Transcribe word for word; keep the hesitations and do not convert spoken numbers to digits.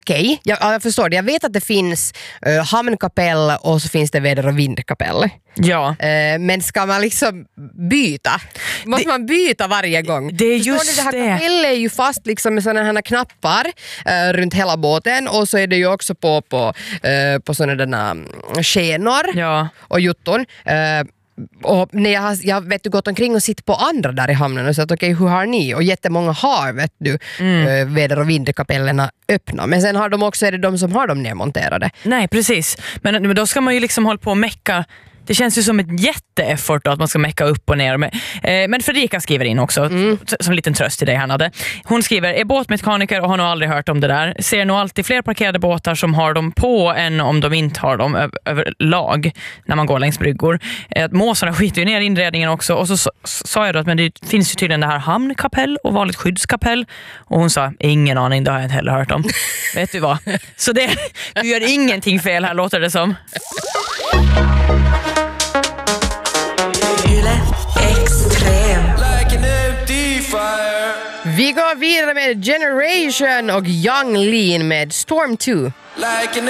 Okej, okay, jag, jag förstår det. Jag vet att det finns uh, hamnkapell och så finns det väder- och vindkapell. Ja. Uh, men ska man liksom byta? Måste det, man byta varje gång? Det är just förstår du, det här kapellet är ju fast liksom med sådana här knappar uh, runt hela båten och så är det ju också på, på, uh, på sådana där skenor ja. och jutton. Uh, Och när jag har jag vet du, gått omkring och sitter på andra där i hamnen och sagt okej, okay, hur har ni? Och jättemånga har vet du mm. äh, väder- och vindkapellerna öppna. Men sen har de också, är det de som har dem nedmonterade. Nej, precis. Men, men då ska man ju liksom hålla på och mecka. Det känns ju som ett jätteeffort då, att man ska mecka upp och ner. Med. Eh, men Fredrika skriver in också, mm. som en liten tröst till dig han hade. Hon skriver, är båtmekaniker och har nog aldrig hört om det där. Ser nog alltid fler parkerade båtar som har dem på än om de inte har dem över, överlag när man går längs bryggor. Eh, måsarna skiter ju ner inredningen också. Och så sa så, så jag då att men det finns ju tydligen det här hamnkapell och vanligt skyddskapell. Och hon sa, ingen aning, det har jag inte heller hört om. Vet du vad? Så det, du gör ingenting fel här, låter det som. Vi går vidare med Generation och Young Lean med Storm two. Like an